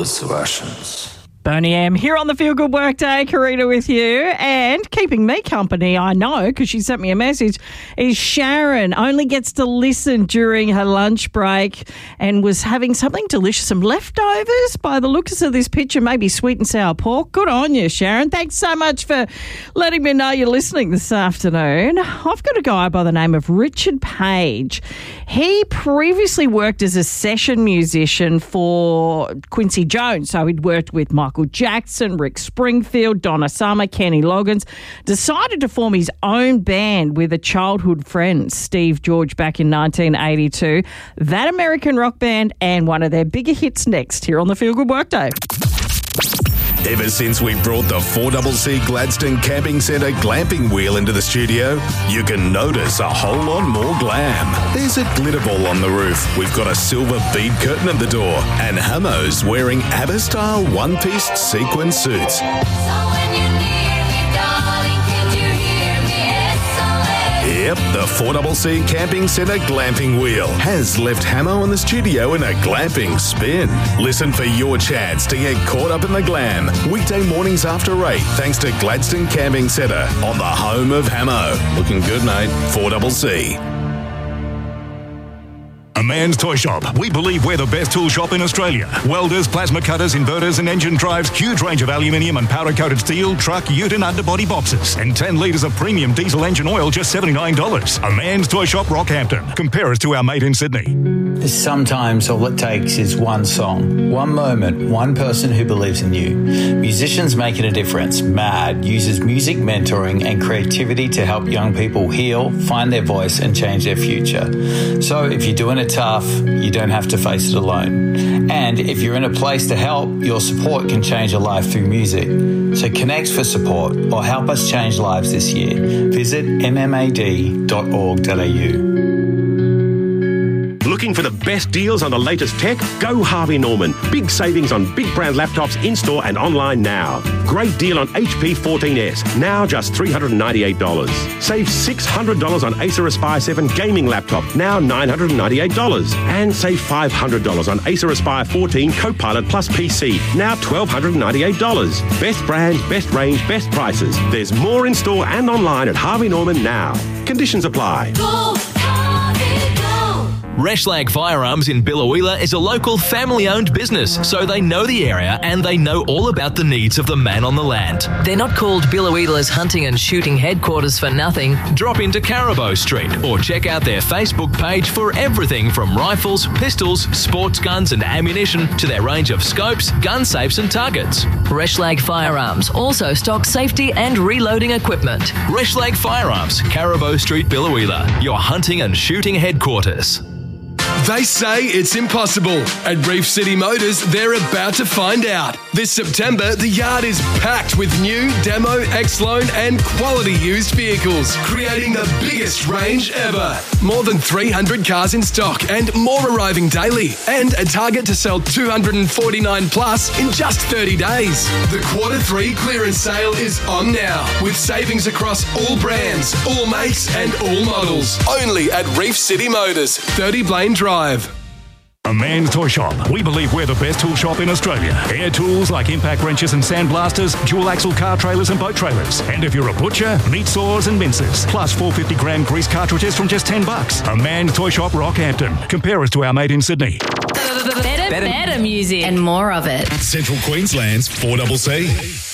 Nicholas Russians. Bernie M here on the Feel Good Workday. Karina with you. And keeping me company, I know, because she sent me a message, is Sharon. Only gets to listen during her lunch break and was having something delicious, some leftovers by the looks of this picture, maybe sweet and sour pork. Good on you, Sharon. Thanks so much for letting me know you're listening this afternoon. I've got a guy by the name of Richard Page. He previously worked as a session musician for Quincy Jones. So he'd worked with Michael Jackson, Rick Springfield, Donna Summer, Kenny Loggins. Decided to form his own band with a childhood friend, Steve George, back in 1982. That American rock band, and one of their bigger hits next here on the Feel Good Workday. Ever since we brought the 4CC Gladstone Camping Centre glamping wheel into the studio, you can notice a whole lot more glam. There's a glitter ball on the roof, we've got a silver bead curtain at the door, and Hamo's wearing ABBA-style one-piece sequin suits. Yep, the 4CC Camping Centre glamping wheel has left Hamo in the studio in a glamping spin. Listen for your chance to get caught up in the glam. Weekday mornings after 8, thanks to Gladstone Camping Centre on the home of Hamo. Looking good, mate. 4CC. A Man's Toy Shop. We believe we're the best tool shop in Australia. Welders, plasma cutters, inverters and engine drives, huge range of aluminium and powder-coated steel, truck, ute and underbody boxes, and 10 litres of premium diesel engine oil, just $79. A Man's Toy Shop, Rockhampton. Compare us to our mate in Sydney. Sometimes all it takes is one song, one moment, one person who believes in you. Musicians Making a Difference, MAD, uses music mentoring and creativity to help young people heal, find their voice and change their future. So if you're doing it tough, you don't have to face it alone. And if you're in a place to help, your support can change a life through music. So connect for support or help us change lives this year. Visit mmad.org.au. Looking for the best deals on the latest tech? Go Harvey Norman. Big savings on big brand laptops in-store and online now. Great deal on HP 14S, now just $398. Save $600 on Acer Aspire 7 gaming laptop, now $998. And save $500 on Acer Aspire 14 Copilot Plus PC, now $1,298. Best brands, best range, best prices. There's more in-store and online at Harvey Norman now. Conditions apply. Go Harvey, go! Reschlag Firearms in Biloela is a local family-owned business, so they know the area and they know all about the needs of the man on the land. They're not called Biloela's hunting and shooting headquarters for nothing. Drop into Carabo Street or check out their Facebook page for everything from rifles, pistols, sports guns and ammunition to their range of scopes, gun safes and targets. Reschlag Firearms also stocks safety and reloading equipment. Reschlag Firearms, Carabo Street, Biloela, your hunting and shooting headquarters. They say it's impossible. At Reef City Motors, they're about to find out. This September, the yard is packed with new, demo, X-Loan and quality used vehicles, creating the biggest range ever. More than 300 cars in stock and more arriving daily. And a target to sell 249 plus in just 30 days. The Q3 clearance sale is on now, with savings across all brands, all makes and all models. Only at Reef City Motors, 30 Blaine Drive. A Man's Toy Shop. We believe we're the best tool shop in Australia. Air tools like impact wrenches and sandblasters, dual axle car trailers and boat trailers. And if you're a butcher, meat saws and mincers. Plus 450 gram grease cartridges from just $10. A Man's Toy Shop, Rockhampton. Compare us to our mate in Sydney. Better music. And more of it. Central Queensland's 4CC.